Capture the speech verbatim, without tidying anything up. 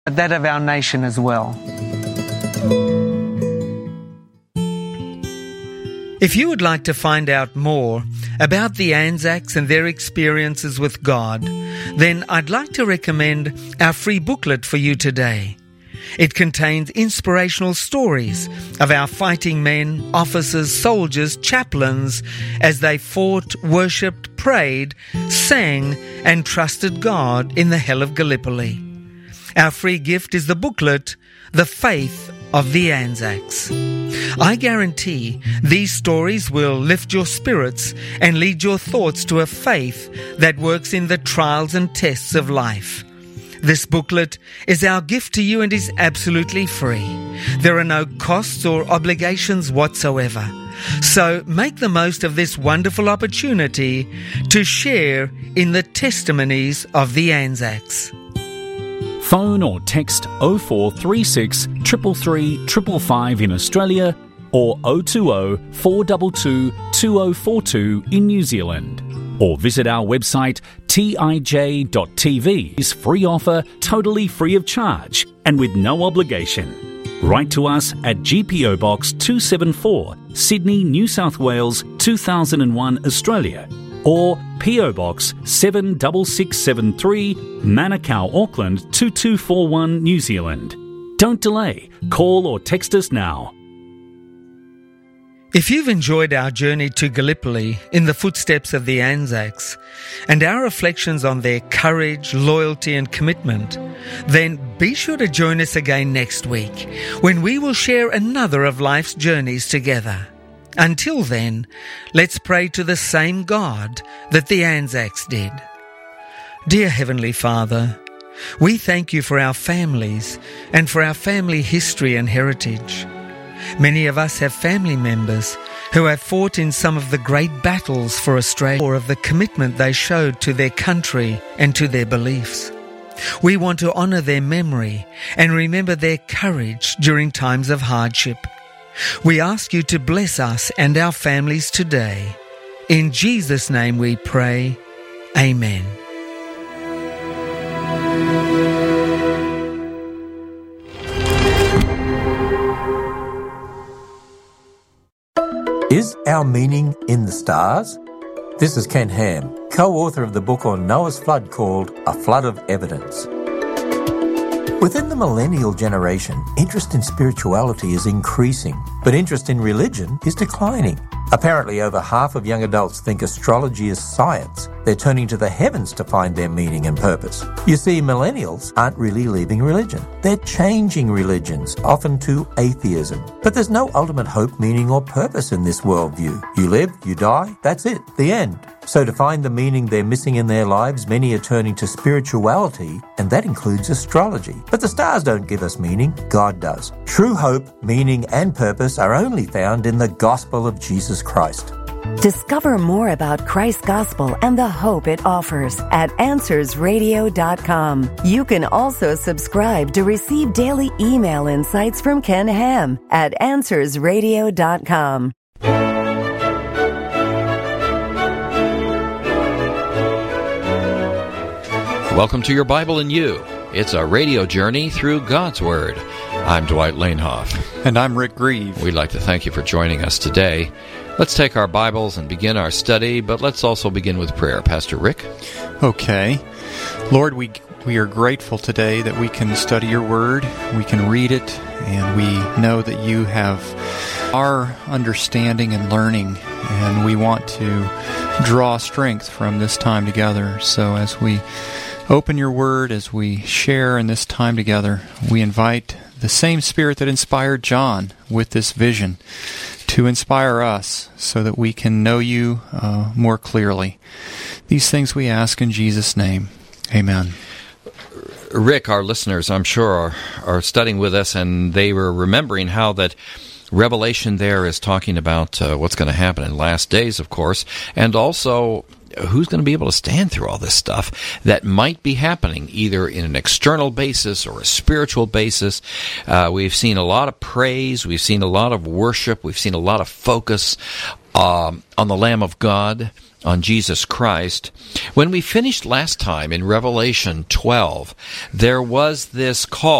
but that of our nation as well. If you would like to find out more about the Anzacs and their experiences with God, then I'd like to recommend our free booklet for you today. It contains inspirational stories of our fighting men, officers, soldiers, chaplains, as they fought, worshipped, prayed, sang, and trusted God in the hell of Gallipoli. Our free gift is the booklet, The Faith of the Anzacs. I guarantee these stories will lift your spirits and lead your thoughts to a faith that works in the trials and tests of life. This booklet is our gift to you and is absolutely free. There are no costs or obligations whatsoever. So make the most of this wonderful opportunity to share in the testimonies of the Anzacs. Phone or text oh four three six, three three three, five five five in Australia or oh two oh, four two two, two oh four two in New Zealand. Or visit our website t i j dot t v. Is free offer, totally free of charge and with no obligation. Write to us at G P O Box two seventy-four, Sydney, New South Wales, two thousand one, Australia. Or P O Box seven six six seven three, Manukau, Auckland two two four one, New Zealand. Don't delay. Call or text us now. If you've enjoyed our journey to Gallipoli in the footsteps of the Anzacs and our reflections on their courage, loyalty and commitment, then be sure to join us again next week when we will share another of life's journeys together. Until then, let's pray to the same God that the Anzacs did. Dear Heavenly Father, we thank you for our families and for our family history and heritage. Many of us have family members who have fought in some of the great battles for Australia, or of the commitment they showed to their country and to their beliefs. We want to honour their memory and remember their courage during times of hardship. We ask you to bless us and our families today. In Jesus' name we pray. Amen. Is our meaning in the stars? This is Ken Ham, co-author of the book on Noah's flood called A Flood of Evidence. Within the millennial generation, interest in spirituality is increasing, but interest in religion is declining. Apparently, over half of young adults think astrology is science. They're turning to the heavens to find their meaning and purpose. You see, millennials aren't really leaving religion. They're changing religions, often to atheism. But there's no ultimate hope, meaning or purpose in this worldview. You live, you die, that's it, the end. So to find the meaning they're missing in their lives, many are turning to spirituality, and that includes astrology. But the stars don't give us meaning, God does. True hope, meaning and purpose are only found in the gospel of Jesus Christ. Discover more about Christ's gospel and the hope it offers at answers radio dot com. You can also subscribe to receive daily email insights from Ken Ham at answers radio dot com. Welcome to Your Bible and You. It's a radio journey through God's Word. I'm Dwight Lanehoff. And I'm Rick Grieve. We'd like to thank you for joining us today. Let's take our Bibles and begin our study, but let's also begin with prayer. Pastor Rick? Okay. Lord, we we are grateful today that we can study your Word, we can read it, and we know that you have our understanding and learning, and we want to draw strength from this time together. So as we open your Word, as we share in this time together, we invite the same Spirit that inspired John with this vision to inspire us so that we can know you uh, more clearly. These things we ask in Jesus' name. Amen. Rick, our listeners, I'm sure, are, are studying with us, and they were remembering how that Revelation there is talking about uh, what's going to happen in last days, of course, and also who's going to be able to stand through all this stuff that might be happening, either in an external basis or a spiritual basis. Uh, we've seen a lot of praise, we've seen a lot of worship, we've seen a lot of focus um, on the Lamb of God on Jesus Christ. When we finished last time in Revelation twelve, there was this call